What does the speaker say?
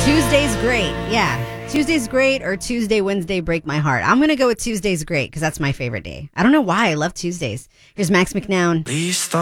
Tuesday's great. Yeah. Tuesday's great or Tuesday, Wednesday break my heart. I'm going to go with Tuesday's great because that's my favorite day. I don't know why. I love Tuesdays. Here's Max McNown. Please stop.